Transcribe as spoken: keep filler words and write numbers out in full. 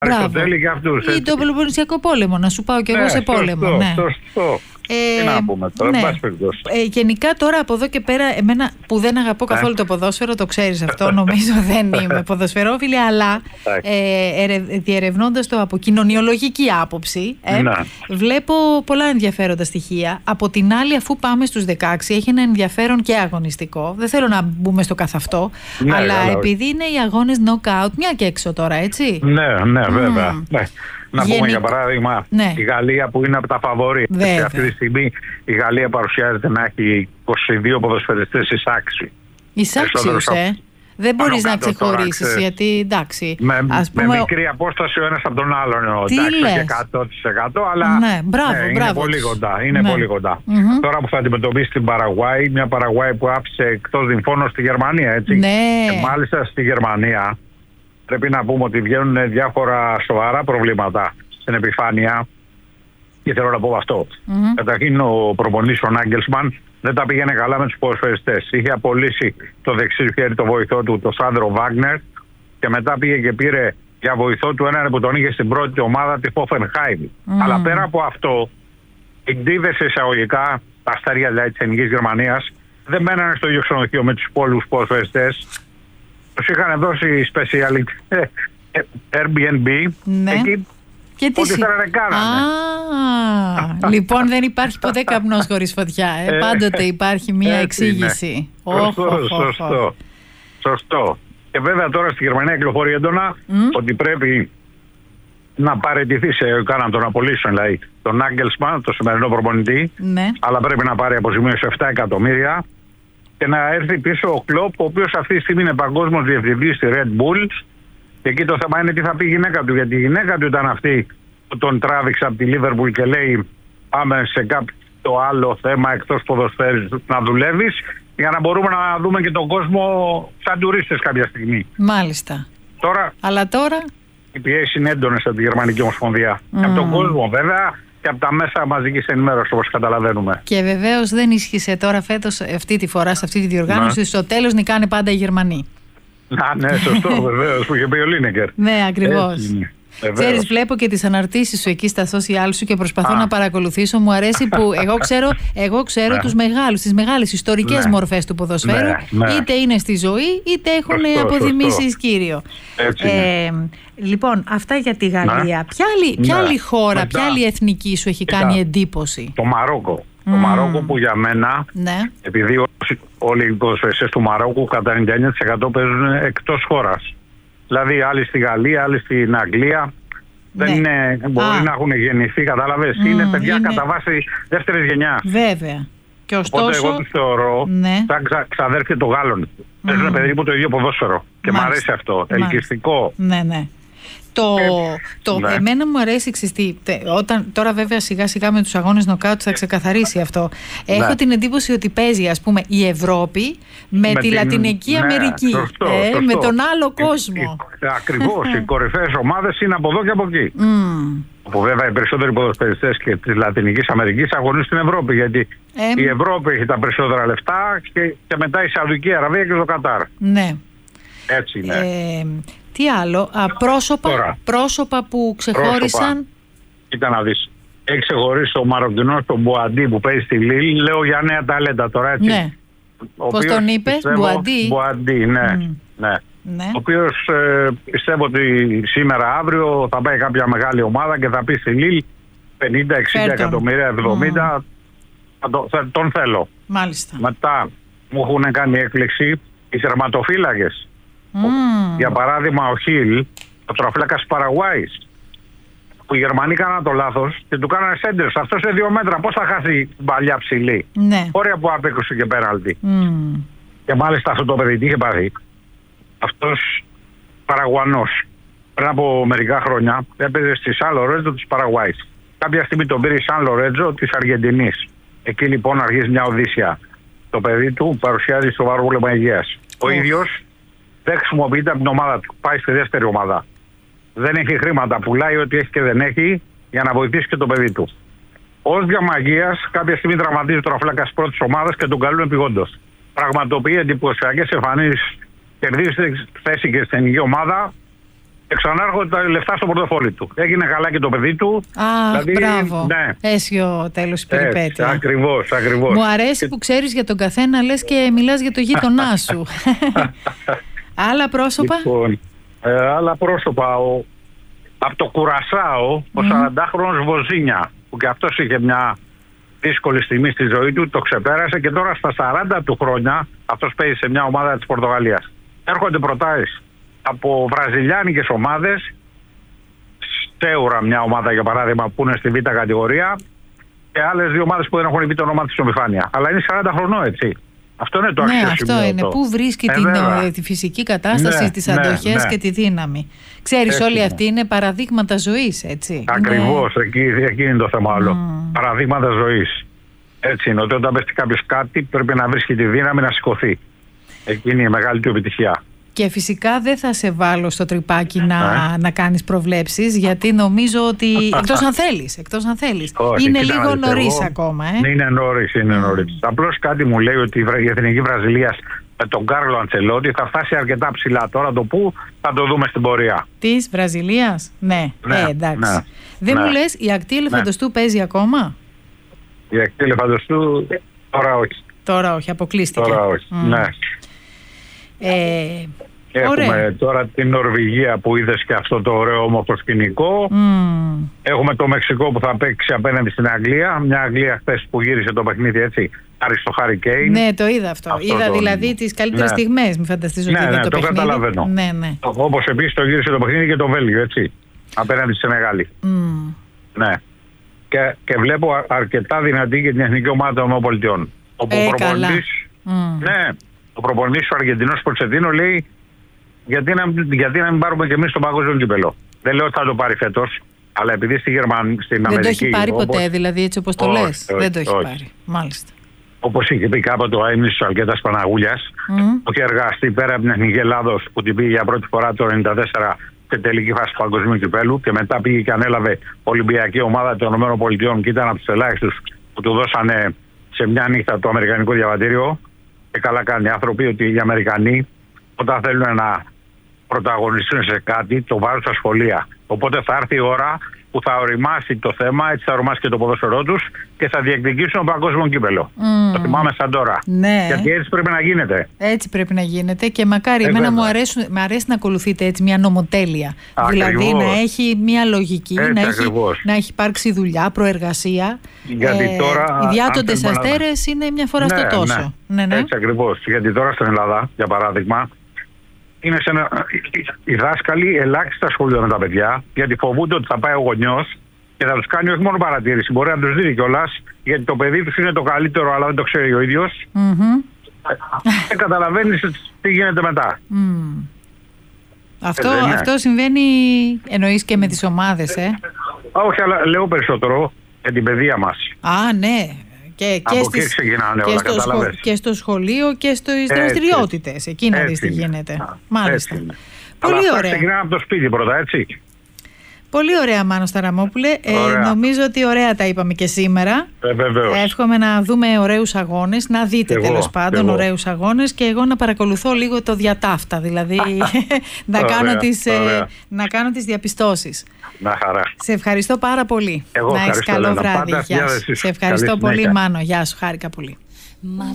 Αριστοτέλη και αυτούς. Ή τον Πελοποννησιακό πόλεμο, να σου πάω κι εγώ ναι, σε πόλεμο. Σωστό, ναι. σωστό. Ε, Τι να πούμε τώρα, ναι. εν πάση περιπτώσει. Ε, γενικά τώρα από εδώ και πέρα, εμένα που δεν αγαπώ καθόλου το ποδόσφαιρο, το ξέρεις αυτό, νομίζω δεν είμαι ποδοσφαιρόφιλη, αλλά ε, διερευνώντας το από κοινωνιολογική άποψη, ε, ναι. βλέπω πολλά ενδιαφέροντα στοιχεία. Από την άλλη, αφού πάμε στους δεκαέξι, έχει ένα ενδιαφέρον και αγωνιστικό. Δεν θέλω να μπούμε στο καθ' αυτό, ναι, αλλά καλά, επειδή είναι οι αγώνες knockout, μια και έξω τώρα, έτσι. Ναι, ναι, βέβαια. Mm. Ναι. Να Γενικ... πούμε για παράδειγμα ναι. η Γαλλία που είναι από τα φαβορί. Σε αυτή τη στιγμή η Γαλλία παρουσιάζεται να έχει είκοσι δύο ποδοσφαιριστές εισάξιοι. Εισάξιους, ε. Δεν μπορείς να ξεχωρίσεις, γιατί εντάξει. Με, ας πούμε, με μικρή απόσταση ο ένας από τον άλλον. Τι εντάξει, λες? Και εκατό τοις εκατό, αλλά ναι, μπράβο, ναι, μπράβο. είναι πολύ κοντά. Είναι ναι. πολύ κοντά. Mm-hmm. Τώρα που θα αντιμετωπίσει την Παραγουάη, μια Παραγουάη που άφησε εκτός διμφώνων στη Γερμανία, έτσι. Ναι. Και μάλιστα στη Γερμανία πρέπει να πούμε ότι βγαίνουν διάφορα σοβαρά προβλήματα στην επιφάνεια. Και θέλω να πω αυτό. Mm-hmm. Καταρχήν ο προπονητής ο Νάγκελσμαν δεν τα πήγαινε καλά με τους ποδοσφαιριστές. Είχε απολύσει το δεξί χέρι το βοηθό του, τον Σάνδρο Βάγνερ, και μετά πήγε και πήρε για βοηθό του έναν που τον είχε στην πρώτη ομάδα, τη Hoffenheim. Mm-hmm. Αλλά πέρα από αυτό, οι ντίβες εισαγωγικά, τα αστέρια δηλαδή της Εθνικής Γερμανίας, δεν μένανε στο ίδιο ξενοδοχείο με τους υπόλοιπους ποδοσφαιριστές. Τους είχαν δώσει speciality Airbnb. Ναι. Εκεί και τι ό,τι θέλανε κάνανε. Α, λοιπόν δεν υπάρχει ποτέ καπνός χωρίς φωτιά. Ε. Πάντοτε υπάρχει μία εξήγηση. Σωστό, oh, oh, oh, σωστό. Oh. Σωστό. Και βέβαια τώρα στη Γερμανία κυκλοφορεί έντονα mm. ότι πρέπει να παραιτηθεί σε κάναν τον απολύσεων, δηλαδή τον Άγγελσμαν, τον σημερινό προπονητή, ναι. αλλά πρέπει να πάρει αποζημίωση επτά εκατομμύρια και να έρθει πίσω ο Κλοπ, ο οποίος αυτή τη στιγμή είναι παγκόσμιος διευθυντής στη Red Bull. Και εκεί το θέμα είναι τι θα πει η γυναίκα του. Γιατί η γυναίκα του ήταν αυτή που τον τράβηξε από τη Λίβερπουλ και λέει πάμε σε κάποιο άλλο θέμα εκτός ποδοσφαίρου να δουλεύεις, για να μπορούμε να δούμε και τον κόσμο σαν τουρίστες κάποια στιγμή. Μάλιστα. Τώρα, αλλά τώρα οι πιέσεις είναι έντονες από τη Γερμανική Ομοσπονδία. Mm. Και από τον κόσμο βέβαια και από τα μέσα μαζικής ενημέρωσης, όπως καταλαβαίνουμε. Και βεβαίως δεν ίσχυσε τώρα φέτος αυτή τη φορά σε αυτή τη διοργάνωση. Ναι. Στο τέλος νικάνε πάντα οι Γερμανοί. Α, ναι, σωστό, βεβαίως, που είχε πει ο Λίνεκερ. Ναι, ακριβώς. Ξέρεις, βλέπω και τις αναρτήσεις σου εκεί στα social σου και προσπαθώ Α. να παρακολουθήσω. Μου αρέσει που εγώ ξέρω, εγώ ξέρω τους μεγάλους, τις μεγάλες ιστορικές ναι. μορφές του ποδοσφαίρου, ναι, ναι. είτε είναι στη ζωή, είτε έχουν σωστό, αποδημήσει εις κύριο. Ε, λοιπόν, αυτά για τη Γαλλία. Ναι. Ποια άλλη, ποια ναι. άλλη χώρα, μετά, ποια άλλη εθνική σου έχει κάνει εντύπωση? Το Μαρόκο. Mm. Το Μαρόκο που για μένα, ναι. επειδή όλοι οι ποδοσφαιριστές του Μαρόκου κατά ενενήντα εννέα τοις εκατό παίζουν εκτός χώρας. Δηλαδή άλλοι στη Γαλλία, άλλοι στην Αγγλία. Ναι. Δεν είναι, μπορεί Α. να έχουν γεννηθεί, κατάλαβες. Mm, είναι παιδιά είναι... κατά βάση δεύτερης γενιάς. Βέβαια. Και ωστόσο, οπότε εγώ τους θεωρώ ναι. σαν ξα, ξαδέρφια των Γάλλων. Mm. Παίζουν παιδί μου το ίδιο ποδόσφαιρο. Και μάλιστα. Μ' αρέσει αυτό. Μάλιστα. Ελκυστικό. Ναι, ναι. Το, ε, το ναι. εμένα μου αρέσει ξυστή, όταν, τώρα βέβαια σιγά σιγά με τους αγώνες νοκάουτ θα ξεκαθαρίσει αυτό. Έχω ναι. την εντύπωση ότι παίζει ας πούμε η Ευρώπη με, με τη την... Λατινική ναι, Αμερική, σωστό, ε, σωστό. με τον άλλο κόσμο. Ακριβώς, οι κορυφαίες ομάδες είναι από εδώ και από εκεί. Mm. Που βέβαια οι περισσότεροι ποδοσφαιριστές και της Λατινικής Αμερικής αγωνίζουν στην Ευρώπη, γιατί ε, η Ευρώπη έχει τα περισσότερα λεφτά και, και μετά η Σαουδική Αραβία και το Κατάρ. Ναι. Έτσι είναι. Ε, τι άλλο, α, πρόσωπα, Τώρα, πρόσωπα που ξεχώρισαν. Κοίτα να δεις. Έχει ξεχωρίσει ο Μαροκινός τον Μπουαντί που παίζει στη Λίλ, λέω για νέα ταλέντα τώρα, έτσι. Ναι. Πώς τον είπες, Μπουαντί? Μπουαντί, ναι. Mm. ναι. ναι. Ο οποίος ε, πιστεύω ότι σήμερα, αύριο θα πάει κάποια μεγάλη ομάδα και θα πει στη Λίλ πενήντα εξήντα εκατομμύρια, εβδομήντα. Mm. Θα το, θα, τον θέλω. Μάλιστα. Μετά μου έχουν κάνει έκπληξη οι θερματοφύλακες. Mm. Για παράδειγμα ο Χιλ, ο τραφλάκας Παραγουάης, που οι Γερμανοί κάναν το λάθος και του κάνανε σέντερς. Αυτό σε δύο μέτρα πώς θα χάσει την παλιά ψηλή? Ναι. Όρια που απέκρουσε και πέναλτι. Mm. Και μάλιστα αυτό το παιδί τι είχε πάθει? Αυτός Παραγουανός πριν από μερικά χρόνια έπαιζε στη Σαν Λορέντζο της Παραγουάης. Κάποια στιγμή τον πήρε η Σαν Λορέντζο της Αργεντινής. Εκεί λοιπόν αρχίζει μια οδύσσια. Το παιδί του παρουσιάζει σοβαρό πρόβλημα υγείας. Ο oh. ίδιος δεν χρησιμοποιείται από την ομάδα του. Πάει στη δεύτερη ομάδα. Δεν έχει χρήματα. Πουλάει ό,τι έχει και δεν έχει για να βοηθήσει και το παιδί του. Ως διαμαγείας, κάποια στιγμή τραυματίζει το τραφλάκα της πρώτης ομάδας και τον καλούν επειγόντως. Πραγματοποιεί εντυπωσιακές εμφανίσεις, κερδίζει θέση και στην εθνική ομάδα και ξανάρχονται τα λεφτά στο πορτοφόλι του. Έγινε καλά και το παιδί του. Α, δηλαδή, μπράβο. Ναι. Έσιο τέλος η περιπέτεια. Ακριβώς, ακριβώς. Μου αρέσει που ξέρεις για τον καθένα, λες και μιλάς για το γείτονά σου. Άλλα πρόσωπα. Λοιπόν, ε, άλλα πρόσωπα. Ο, από το Κουρασάο, mm. ο σαραντάχρονος Βοζίνια, που και αυτός είχε μια δύσκολη στιγμή στη ζωή του, το ξεπέρασε και τώρα στα σαράντα του χρόνια αυτός παίζει σε μια ομάδα της Πορτογαλίας. Έρχονται προτάσεις από βραζιλιάνικες ομάδες, Στέουρα μια ομάδα για παράδειγμα που είναι στη β' κατηγορία, και άλλες δύο ομάδες που δεν έχουν μπει το όνομα της στην επιφάνεια. Αλλά είναι σαράντα χρονών, έτσι. Αυτό είναι το αξιοσημείωτο. Ναι, αυτό είναι. Πού βρίσκει ε, την, ε, τη φυσική κατάσταση, ναι, τις αντοχές, ναι, και τη δύναμη. Ξέρεις, έτσι, όλοι αυτοί είναι παραδείγματα ζωής, έτσι. Ακριβώς, είναι... εκεί, εκεί είναι το θέμα άλλο. Mm. Παραδείγματα ζωής. Έτσι είναι, ότι όταν πέφτει κάποιος κάτι πρέπει να βρίσκει τη δύναμη να σηκωθεί. Εκεί είναι η μεγάλη του επιτυχία. Και φυσικά δεν θα σε βάλω στο τρυπάκι να, να κάνεις προβλέψεις, γιατί νομίζω ότι εκτός αν θέλεις, εκτός αν θέλεις. Όχι, είναι κοιτά, λίγο νωρίς εγώ, ακόμα. Ε? Είναι νωρίς, είναι mm. νωρίς. Απλώς κάτι μου λέει ότι η Εθνική Βραζιλίας με τον Κάρλο Αντσελότη θα φτάσει αρκετά ψηλά. Τώρα το πού θα το δούμε στην πορεία. Της Βραζιλίας, ναι, ναι, ε, εντάξει. Ναι, δεν ναι. μου λες, η ακτή Ελεφαντοστού ναι. παίζει ακόμα? Η ακτή Ελεφαντοστού τώρα όχι. Τώρα όχι, αποκλείστηκε. Τώρα όχι, mm. ναι. Ε, Έχουμε ωραία. τώρα την Νορβηγία που είδες και αυτό το ωραίο όμορφο σκηνικό. Mm. Έχουμε το Μεξικό που θα παίξει απέναντι στην Αγγλία. Μια Αγγλία χθες που γύρισε το παιχνίδι, έτσι, χάρη στο Χάρι Κέιν. Ναι, το είδα αυτό. αυτό είδα το... δηλαδή τις καλύτερες ναι. στιγμές. Μην φανταστείς ότι ναι, είδα ναι, το, το παιχνίδι. καταλαβαίνω. Ναι, ναι. Όπως επίσης το γύρισε το παιχνίδι και το Βέλγιο, έτσι, απέναντι στη Σενεγάλη. Mm. Ναι. Και, και βλέπω αρκετά δυνατή και την εθνική ομάδα των ΗΠΑ. Όπου ε, ο προπονητής, mm. ναι, ο προπονητής ο Αργεντινός Ποτσετίνο λέει γιατί να, γιατί να μην πάρουμε και εμείς το παγκόσμιο κύπελλο. Δεν λέω ότι θα το πάρει φέτος, αλλά επειδή στη Γερμανία, στην δεν Αμερική. Δεν το έχει πάρει όπως, ποτέ, δηλαδή έτσι όπως το όχι, λες. Όχι, δεν το έχει όχι. πάρει. Μάλιστα. Όπως είχε πει κάποτε ο Αίμνης της Αλκέτας Παναγούλιας, mm. που είχε εργαστεί πέρα από την Εθνική Ελλάδος που την πήγε για πρώτη φορά το χίλια εννιακόσια ενενήντα τέσσερα σε τελική φάση του παγκοσμίου κυπέλλου και μετά πήγε και ανέλαβε Ολυμπιακή ομάδα των ΗΠΑ και ήταν από τους ελάχιστους που του δώσανε σε μια νύχτα το Αμερικανικό διαβατήριο. Και καλά κάνει οι άνθρωποι ότι οι Αμερικανοί όταν θέλουν να πρωταγωνιστούν σε κάτι το βάζουν στα σχολεία. Οπότε θα έρθει η ώρα που θα οριμάσει το θέμα, έτσι θα οριμάσει και το ποδόσφαιρό τους και θα διεκδικήσουν το παγκόσμιο κύπελλο. Mm. Το θυμάμαι σαν τώρα. Ναι. Γιατί έτσι πρέπει να γίνεται. Έτσι πρέπει να γίνεται και μακάρι. Ε, εμένα μου, αρέσουν, μου αρέσει να ακολουθείτε έτσι μια νομοτέλεια. Ακριβώς. Δηλαδή να έχει μια λογική, έτσι, να έχει, να έχει υπάρξει δουλειά, προεργασία. Γιατί ε, τώρα, οι διάτοντες αστέρες είναι μια φορά ναι, στο τόσο. Ναι. Ναι, ναι. Έτσι ακριβώς. Γιατί τώρα στην Ελλάδα, για παράδειγμα, είναι σε ένα... οι δάσκαλοι ελάχιστα ασχολούνται με τα παιδιά, γιατί φοβούνται ότι θα πάει ο γονιός και θα τους κάνει όχι μόνο παρατήρηση, μπορεί να τους δει κιόλας, γιατί το παιδί τους είναι το καλύτερο, αλλά δεν το ξέρει ο ίδιος. Mm-hmm. Δεν καταλαβαίνεις τι γίνεται μετά. Mm. Αυτό, ε, αυτό συμβαίνει, εννοείς και με τις ομάδες, ε? Όχι, αλλά λέω περισσότερο για την παιδεία μας. Α, ναι. Και, και, στις, ξεκινάνε, και, όλα, στο σχο, και στο σχολείο και στις δραστηριότητες. Εκεί να δεις τι γίνεται. Α, μάλιστα. Πολύ αλλά ωραία. Ξεκινάμε από το σπίτι πρώτα, έτσι. Πολύ ωραία, Μάνο Σταραμόπουλε. Ε, νομίζω ότι ωραία τα είπαμε και σήμερα. Ε, βεβαίως. Εύχομαι να δούμε ωραίους αγώνες, να δείτε τέλος πάντων ωραίους αγώνες και εγώ να παρακολουθώ λίγο το διατάφτα, δηλαδή να, ωραία, κάνω τις, ε, να κάνω τις διαπιστώσεις. Να χαρά. Σε ευχαριστώ πάρα πολύ. Εγώ να έχεις καλό Λένα. βράδυ. Πάντα, Γεια σου. Σε ευχαριστώ πολύ, Μάνο. Γεια σου, χάρηκα πολύ.